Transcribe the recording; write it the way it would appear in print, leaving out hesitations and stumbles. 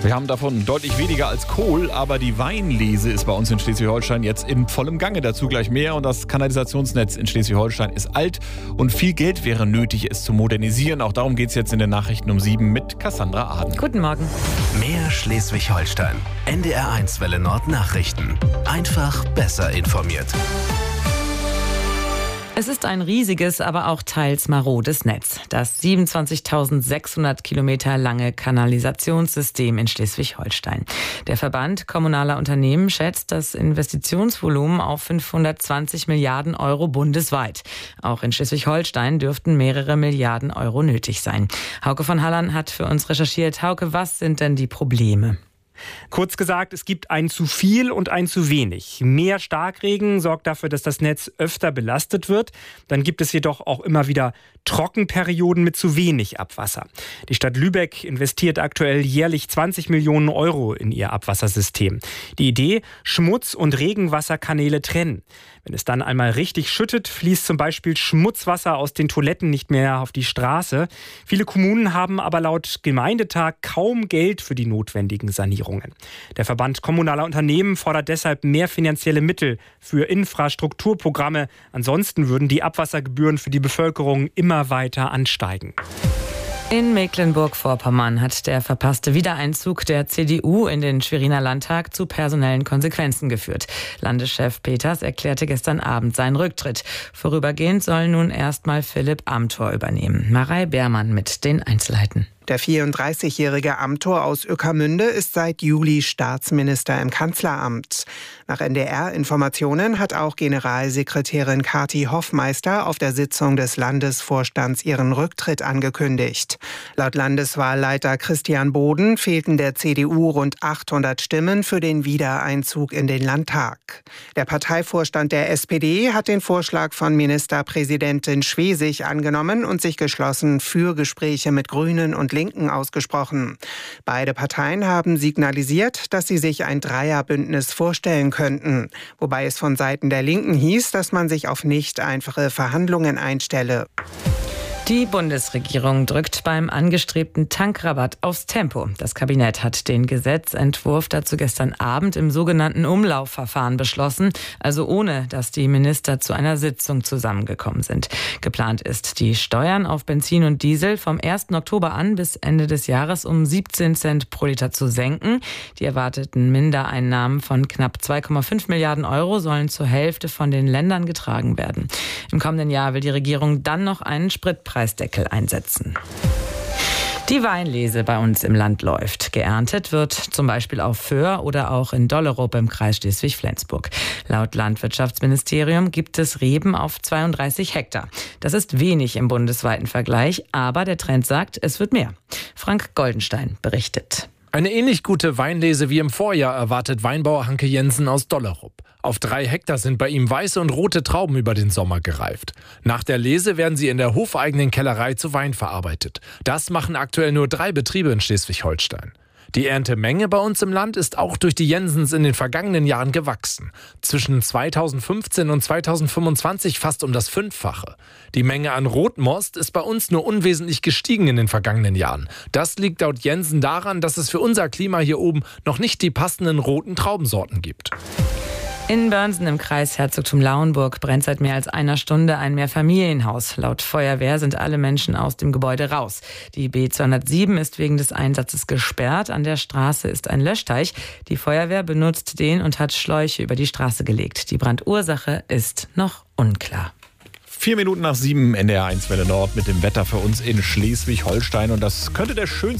Wir haben davon deutlich weniger als Kohl, aber die Weinlese ist bei uns in Schleswig-Holstein jetzt in vollem Gange. Dazu gleich mehr. Und das Kanalisationsnetz in Schleswig-Holstein ist alt und viel Geld wäre nötig, es zu modernisieren. Auch darum geht es jetzt in den Nachrichten um 7 mit Cassandra Aden. Guten Morgen. Mehr Schleswig-Holstein. NDR1 Welle Nord Nachrichten. Einfach besser informiert. Es ist ein riesiges, aber auch teils marodes Netz. Das 27.600 Kilometer lange Kanalisationssystem in Schleswig-Holstein. Der Verband kommunaler Unternehmen schätzt das Investitionsvolumen auf 520 Milliarden Euro bundesweit. Auch in Schleswig-Holstein dürften mehrere Milliarden Euro nötig sein. Hauke von Hallern hat für uns recherchiert. Hauke, was sind denn die Probleme? Kurz gesagt, es gibt ein zu viel und ein zu wenig. Mehr Starkregen sorgt dafür, dass das Netz öfter belastet wird. Dann gibt es jedoch auch immer wieder Trockenperioden mit zu wenig Abwasser. Die Stadt Lübeck investiert aktuell jährlich 20 Millionen Euro in ihr Abwassersystem. Die Idee: Schmutz- und Regenwasserkanäle trennen. Wenn es dann einmal richtig schüttet, fließt zum Beispiel Schmutzwasser aus den Toiletten nicht mehr auf die Straße. Viele Kommunen haben aber laut Gemeindetag kaum Geld für die notwendigen Sanierungen. Der Verband kommunaler Unternehmen fordert deshalb mehr finanzielle Mittel für Infrastrukturprogramme. Ansonsten würden die Abwassergebühren für die Bevölkerung immer weiter ansteigen. In Mecklenburg-Vorpommern hat der verpasste Wiedereinzug der CDU in den Schweriner Landtag zu personellen Konsequenzen geführt. Landeschef Peters erklärte gestern Abend seinen Rücktritt. Vorübergehend soll nun erstmal Philipp Amthor übernehmen. Marei Beermann mit den Einzelheiten. Der 34-jährige Amthor aus Ueckermünde ist seit Juli Staatsminister im Kanzleramt. Nach NDR-Informationen hat auch Generalsekretärin Kathi Hoffmeister auf der Sitzung des Landesvorstands ihren Rücktritt angekündigt. Laut Landeswahlleiter Christian Boden fehlten der CDU rund 800 Stimmen für den Wiedereinzug in den Landtag. Der Parteivorstand der SPD hat den Vorschlag von Ministerpräsidentin Schwesig angenommen und sich geschlossen für Gespräche mit Grünen und Linken ausgesprochen. Beide Parteien haben signalisiert, dass sie sich ein Dreierbündnis vorstellen könnten, wobei es von Seiten der Linken hieß, dass man sich auf nicht einfache Verhandlungen einstelle. Die Bundesregierung drückt beim angestrebten Tankrabatt aufs Tempo. Das Kabinett hat den Gesetzentwurf dazu gestern Abend im sogenannten Umlaufverfahren beschlossen, also ohne, dass die Minister zu einer Sitzung zusammengekommen sind. Geplant ist, die Steuern auf Benzin und Diesel vom 1. Oktober an bis Ende des Jahres um 17 Cent pro Liter zu senken. Die erwarteten Mindereinnahmen von knapp 2,5 Milliarden Euro sollen zur Hälfte von den Ländern getragen werden. Im kommenden Jahr will die Regierung dann noch einen Spritpreisdeckel einsetzen. Die Weinlese bei uns im Land läuft. Geerntet wird zum Beispiel auf Föhr oder auch in Dollerup im Kreis Schleswig-Flensburg. Laut Landwirtschaftsministerium gibt es Reben auf 32 Hektar. Das ist wenig im bundesweiten Vergleich, aber der Trend sagt, es wird mehr. Frank Goldenstein berichtet. Eine ähnlich gute Weinlese wie im Vorjahr erwartet Weinbauer Hanke Jensen aus Dollerup. Auf 3 Hektar sind bei ihm weiße und rote Trauben über den Sommer gereift. Nach der Lese werden sie in der hofeigenen Kellerei zu Wein verarbeitet. Das machen aktuell nur 3 Betriebe in Schleswig-Holstein. Die Erntemenge bei uns im Land ist auch durch die Jensens in den vergangenen Jahren gewachsen. Zwischen 2015 und 2025 fast um das 5-fache. Die Menge an Rotmost ist bei uns nur unwesentlich gestiegen in den vergangenen Jahren. Das liegt laut Jensen daran, dass es für unser Klima hier oben noch nicht die passenden roten Traubensorten gibt. In Börnsen im Kreis Herzogtum Lauenburg brennt seit mehr als einer Stunde ein Mehrfamilienhaus. Laut Feuerwehr sind alle Menschen aus dem Gebäude raus. Die B207 ist wegen des Einsatzes gesperrt. An der Straße ist ein Löschteich. Die Feuerwehr benutzt den und hat Schläuche über die Straße gelegt. Die Brandursache ist noch unklar. 4 Minuten nach 7 NDR1 Welle Nord mit dem Wetter für uns in Schleswig-Holstein. Und das könnte der schönste